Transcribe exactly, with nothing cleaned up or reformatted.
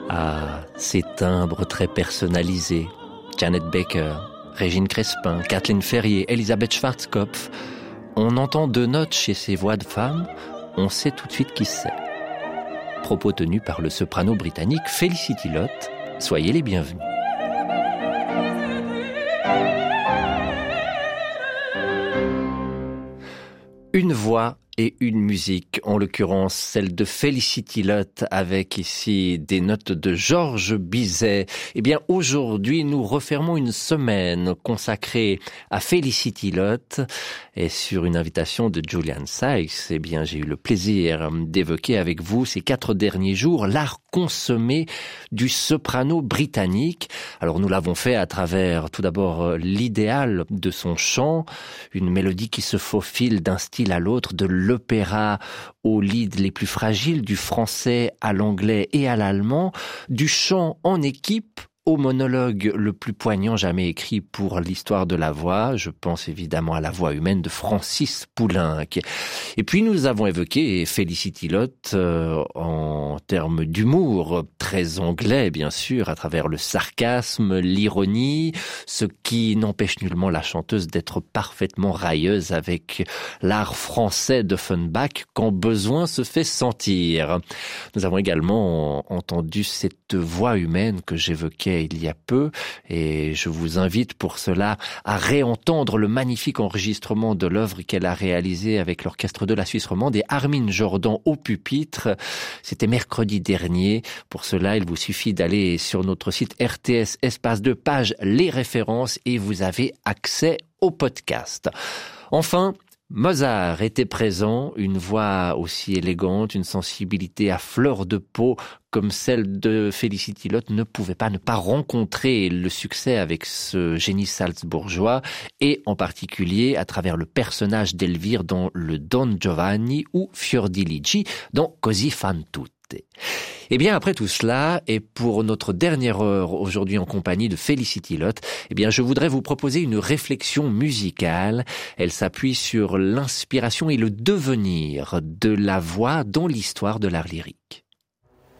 Ah, ces timbres très personnalisés. Janet Baker, Régine Crespin, Kathleen Ferrier, Elisabeth Schwarzkopf. On entend deux notes chez ces voix de femmes, on sait tout de suite qui c'est. Propos tenus par le soprano britannique Felicity Lott. Soyez les bienvenus. Une voix et une musique, en l'occurrence celle de Felicity Lott avec ici des notes de Georges Bizet. Eh bien aujourd'hui nous refermons une semaine consacrée à Felicity Lott et sur une invitation de Julian Sykes, eh bien j'ai eu le plaisir d'évoquer avec vous ces quatre derniers jours l'art consommé du soprano britannique. Alors nous l'avons fait à travers tout d'abord l'idéal de son chant, une mélodie qui se faufile d'un style à l'autre, de l'opéra aux leads les plus fragiles, du français à l'anglais et à l'allemand, du chant en équipe au monologue le plus poignant jamais écrit pour l'histoire de la voix. Je pense évidemment à la voix humaine de Francis Poulenc. Et puis nous avons évoqué Felicity Lott euh, en termes d'humour, très anglais bien sûr, à travers le sarcasme, l'ironie, ce qui n'empêche nullement la chanteuse d'être parfaitement railleuse avec l'art français d'Offenbach quand besoin se fait sentir. Nous avons également entendu cette voix humaine que j'évoquais il y a peu, et je vous invite pour cela à réentendre le magnifique enregistrement de l'œuvre qu'elle a réalisée avec l'orchestre de la Suisse romande et Armin Jordan au pupitre. C'était mercredi dernier. Pour cela, il vous suffit d'aller sur notre site R T S espace de page les références et vous avez accès au podcast. Enfin, Mozart était présent, une voix aussi élégante, une sensibilité à fleur de peau comme celle de Felicity Lott ne pouvait pas ne pas rencontrer le succès avec ce génie salzbourgeois et en particulier à travers le personnage d'Elvire dans le Don Giovanni ou Fiordiligi dans Così fan tutte. Eh bien, après tout cela, et pour notre dernière heure aujourd'hui en compagnie de Felicity Lott, eh bien, je voudrais vous proposer une réflexion musicale. Elle s'appuie sur l'inspiration et le devenir de la voix dans l'histoire de l'art lyrique.